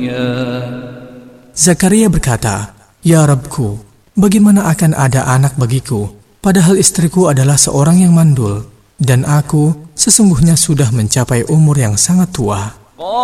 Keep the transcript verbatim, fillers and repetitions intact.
Zakaria berkata, "Ya Rabbku, bagaimana akan ada anak bagiku, padahal istriku adalah seorang yang mandul, dan aku sesungguhnya sudah mencapai umur yang sangat tua."